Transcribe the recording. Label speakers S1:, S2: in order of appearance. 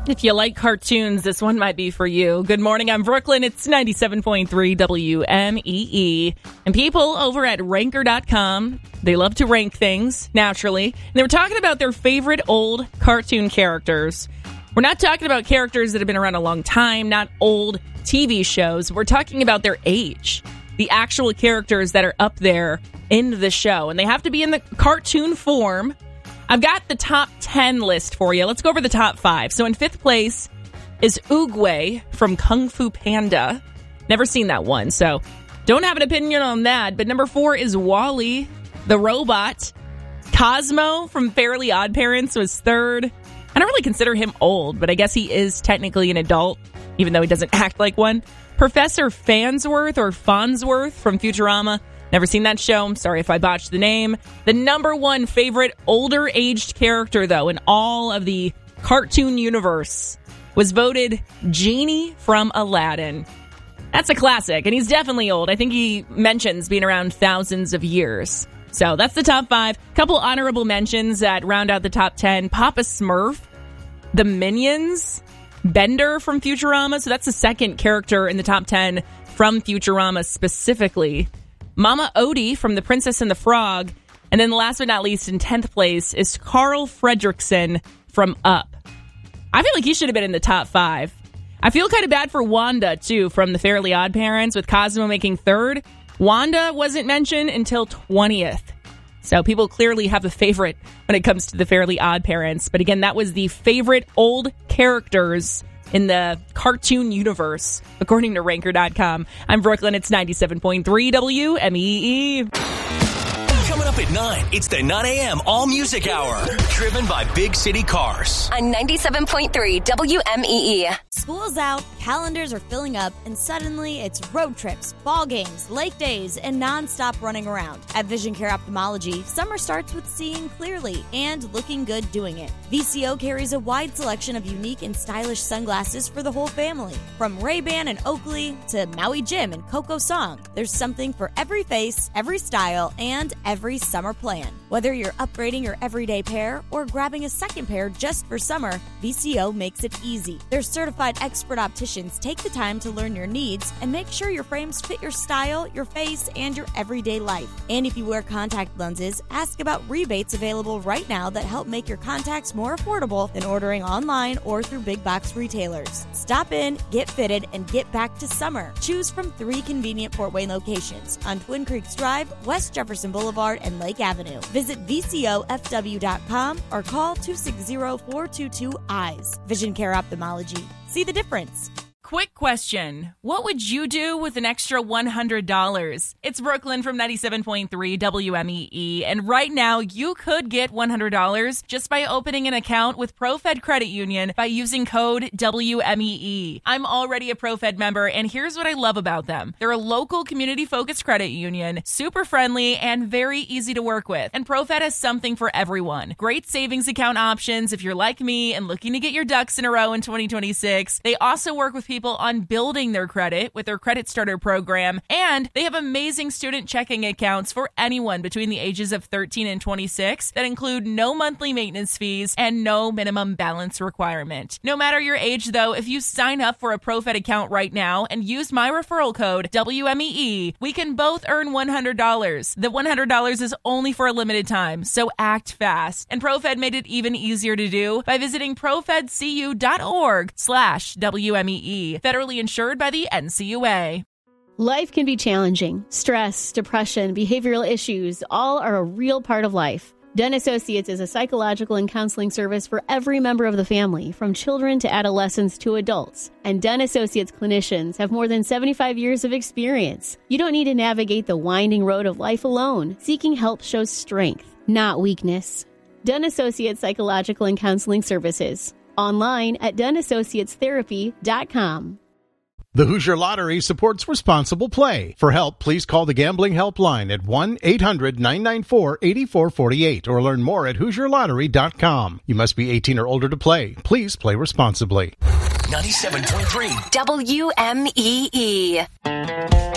S1: If you like cartoons, this one might be for you. Good morning, I'm Brooklyn. It's 97.3 WMEE. And people over at Ranker.com, they love to rank things, naturally. And they were talking about their favorite old cartoon characters. We're not talking about characters that have been around a long time, not old TV shows. We're talking about their age. The actual characters that are up there in the show. And they have to be in the cartoon form. I've got the top 10 list for you. Let's go over the top 5. So in 5th place is Oogway from Kung Fu Panda. Never seen that one, so don't have an opinion on that. But number 4 is Wall-E, the robot. Cosmo from Fairly Odd Parents was 3rd. I don't really consider him old, but I guess he is technically an adult, even though he doesn't act like one. Professor Farnsworth or Farnsworth from Futurama. Never seen that show. I'm sorry if I botched the name. The number 1 favorite older aged character, though, in all of the cartoon universe was voted Genie from Aladdin. That's a classic, and he's definitely old. I think he mentions being around thousands of years. So that's the top 5. Couple honorable mentions that round out the top 10. Papa Smurf, the Minions, Bender from Futurama. So that's the second character in the top 10 from Futurama specifically. Mama Odie from The Princess and the Frog. And then last but not least, in 10th place, is Carl Fredricksen from Up. I feel like he should have been in the top 5. I feel kind of bad for Wanda, too, from The Fairly Odd Parents, with Cosmo making 3rd. Wanda wasn't mentioned until 20th. So people clearly have a favorite when it comes to The Fairly Odd Parents. But again, that was the favorite old characters in the cartoon universe, according to Ranker.com. I'm Brooklyn. It's 97.3 WMEE.
S2: Coming up at 9, it's the 9 a.m. All Music Hour, driven by Big City Cars.
S3: On 97.3 WMEE.
S4: School's out, calendars are filling up, and suddenly it's road trips, ball games, lake days, and nonstop running around. At Vision Care Ophthalmology, summer starts with seeing clearly and looking good doing it. VCO carries a wide selection of unique and stylish sunglasses for the whole family. From Ray-Ban and Oakley to Maui Jim and Coco Song, there's something for every face, every style, and every summer plan. Whether you're upgrading your everyday pair or grabbing a second pair just for summer, VCO makes it easy. Their certified expert opticians take the time to learn your needs and make sure your frames fit your style, your face, and your everyday life. And if you wear contact lenses, ask about rebates available right now that help make your contacts more affordable than ordering online or through big box retailers. Stop in, get fitted, and get back to summer. Choose from 3 convenient Fort Wayne locations on Twin Creeks Drive, West Jefferson Boulevard, and Lake Avenue. Visit VCOFW.com or call 260-422-EYES. Vision Care Ophthalmology. See the difference.
S1: Quick question. What would you do with an extra $100? It's Brooklyn from 97.3 WMEE. And right now, you could get $100 just by opening an account with ProFed Credit Union by using code WMEE. I'm already a ProFed member, and here's what I love about them. They're a local community-focused credit union, super friendly, and very easy to work with. And ProFed has something for everyone. Great savings account options if you're like me and looking to get your ducks in a row in 2026. They also work with people on building their credit with their Credit Starter program, and they have amazing student checking accounts for anyone between the ages of 13 and 26 that include no monthly maintenance fees and no minimum balance requirement. No matter your age, though, if you sign up for a ProFed account right now and use my referral code WMEE, we can both earn $100. The $100 is only for a limited time, so act fast. And ProFed made it even easier to do by visiting profedcu.org/WMEE. Federally insured by the NCUA.
S5: Life can be challenging. Stress, depression, behavioral issues, all are a real part of life. Dunn Associates is a psychological and counseling service for every member of the family, from children to adolescents to adults. And Dunn Associates clinicians have more than 75 years of experience. You don't need to navigate the winding road of life alone. Seeking help shows strength, not weakness. Dunn Associates Psychological and Counseling Services. Online at DunnAssociatesTherapy.com.
S6: The Hoosier Lottery supports responsible play. For help, please call the Gambling Helpline at 1-800-994-8448 or learn more at HoosierLottery.com. You must be 18 or older to play. Please play responsibly.
S2: 97.3
S3: WMEE.